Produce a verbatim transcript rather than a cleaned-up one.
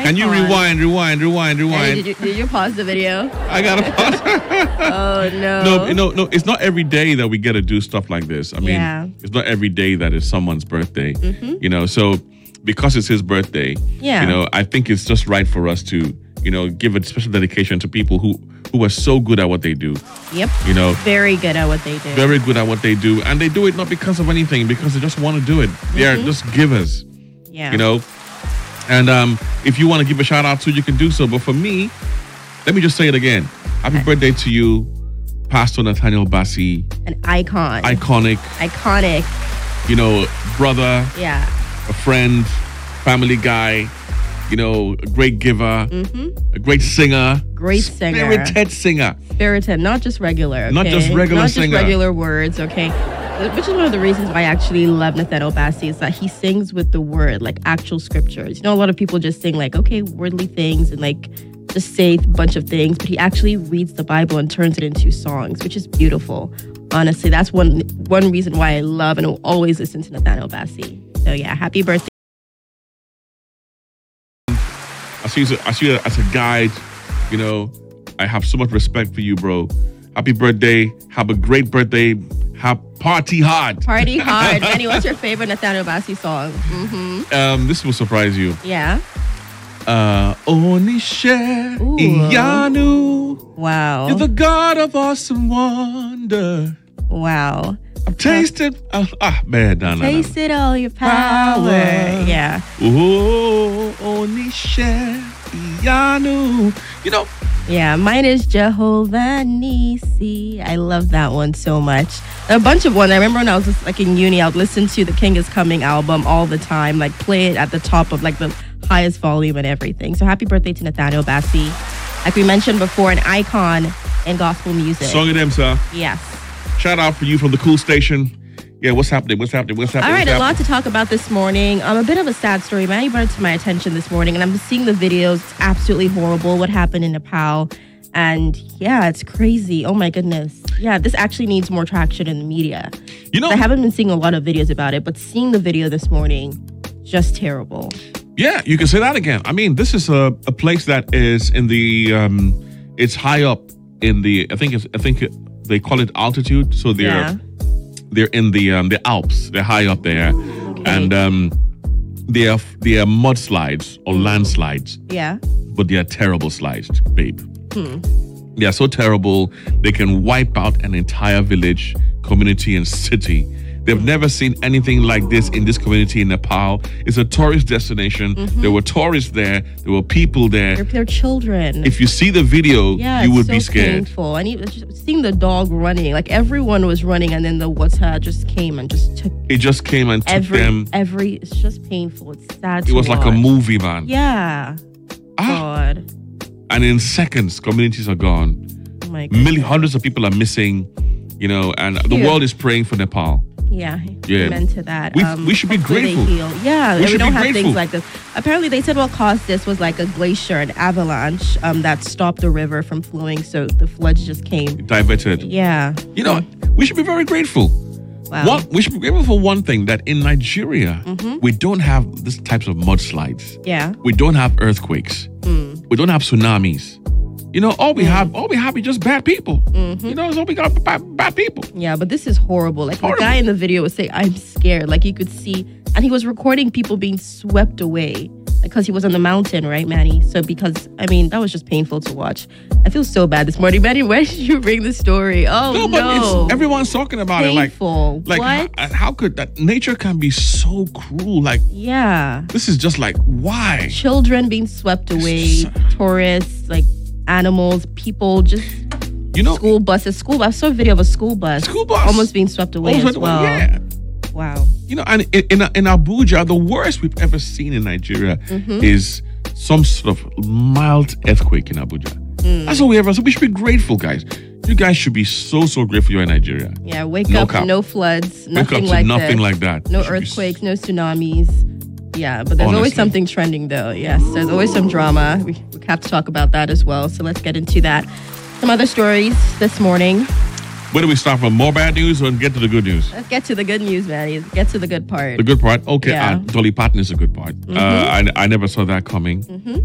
Can you rewind, rewind, rewind, rewind? Hey, did, you, did you pause the video? I gotta pause. Oh no. No, no, no. It's not every day that we get to do stuff like this. I mean, Yeah. it's not every day that is someone's birthday. Mm-hmm. You know, so because it's his birthday, Yeah. you know, I think it's just right for us to, you know, give a special dedication to people who who are so good at what they do. Yep. You know, Very good at what they do. very good at what they do, and they do it not because of anything, because they just want to do it. They are just givers. Yeah. You know, and um, if you want to give a shout out to, you can do so. But for me, let me just say it again. Happy birthday to you, Pastor Nathaniel Bassey. An icon. Iconic, Iconic. you know, brother, Yeah. a friend, family guy, you know, a great giver, a great singer, Great singer. spirited singer. Spirited, not just regular. Okay? Not just regular Not singer. just regular words, okay? Which is one of the reasons why I actually love Nathaniel Bassey is that he sings with the word, like actual scriptures. You know, a lot of people just sing like, okay, worldly things and like just say a bunch of things, but he actually reads the Bible and turns it into songs, which is beautiful. Honestly, that's one one reason why I love and will always listen to Nathaniel Bassey. So yeah, happy birthday. I see, you as a- I see you as a guide. You know, I have so much respect for you, bro. Happy birthday. Have a great birthday. Have party hard. Party hard. Manny, what's your favorite Nathaniel Bassey song? Mm-hmm. Um, this will surprise you. Yeah. Uh, Onishe Ooh. Iyanu. Wow. You're the God of awesome wonder. Wow. I've tasted. Uh, ah, man, no, no, no. Tasted all your power. Power. Yeah. Oh, Onishe Iyanu. You know, Yeah, mine is Jehovah Nisi. I love that one so much. There are a bunch of ones. I remember when I was just, like in uni, I would listen to the King is Coming album all the time, like play it at the top of like the highest volume and everything. So happy birthday to Nathaniel Bassey. Like we mentioned before, an icon in gospel music. song of them, sir. Yes. Shout out for you from the cool station. Yeah, what's happening? What's happening? What's happening? All right, What's a lot happening? to talk about this morning. Um, a bit of a sad story. Manny brought it to my attention this morning, and I'm seeing the videos. It's absolutely horrible what happened in Nepal. And yeah, it's crazy. Oh my goodness. Yeah, this actually needs more traction in the media. You know, I haven't been seeing a lot of videos about it, but seeing the video this morning, just terrible. yeah, you can say that again. I mean, this is a, a place that is in the, um, it's high up in the, I think it's, I think they call it altitude. So they're, Yeah. they're in the, um, the Alps. They're high up there. And um, they are, they are mudslides or landslides, Yeah. but they are terrible slides, babe. Hmm. They are so terrible, they can wipe out an entire village, community, and city. They've never seen anything like this in this community in Nepal. It's a tourist destination. Mm-hmm. There were tourists there. There were people there. They're, they're children. If you see the video, yeah, you it's would so be scared. painful. And even just seeing the dog running, like everyone was running, and then the Whatsa just came and just took It just came and took every them. every. It's just painful. It's sad. It to was like a watch. movie, man. Yeah. Ah, God. and in seconds, communities are gone. Oh my God. Million, hundreds of people are missing, you know, and the Yeah. world is praying for Nepal. Yeah, Yeah. amen to that. We- um, we should be hopefully they grateful. heal. Yeah, We and we should don't be have grateful. things like this. Apparently, they said what caused this was like a glacier, an avalanche um, that stopped the river from flowing, so the floods just came. Diverted. Yeah. You know, we should be very grateful. Wow. One, we should be grateful for one thing, that in Nigeria, we don't have these types of mudslides. Yeah. We don't have earthquakes. We don't have tsunamis. You know, all we have, all we have is just bad people. You know, it's all we got bad, bad people. Yeah, but this is horrible. Like Horrible. the guy in the video was saying, "I'm scared." Like you could see, and he was recording people being swept away because he was on the mountain, right, Manny? So because I mean, that was just painful to watch. I feel so bad this morning, Manny. Where did you bring the story? Oh No, no, but it's, everyone's talking about painful. it. Like, like what? How, how could that? Nature can be so cruel. Like, Yeah, this is just like, why? children being swept away, so- tourists, like animals, people, just You know, school buses. School. I saw a video of a school bus, School bus. almost being swept away almost as like, well. yeah. Wow. You know, and in, in in Abuja, the worst we've ever seen in Nigeria Mm-hmm. is some sort of mild earthquake in Abuja. Mm. That's all we ever. So we should be grateful, guys. You guys should be so so grateful you're in Nigeria. Yeah, wake No up, cap. no floods, Wake nothing up to like nothing this. like that. No You should be earthquakes, no tsunamis. Yeah, but there's always Honestly. something trending though. Yes, there's always some drama. We, we have to talk about that as well. So let's get into that. Some other stories this morning. Where do we start from? More bad news or get to the good news? Let's get to the good news, Manny. Get to the good part. The good part? Okay, Yeah. uh, Dolly Parton is a good part. Uh, I, I never saw that coming.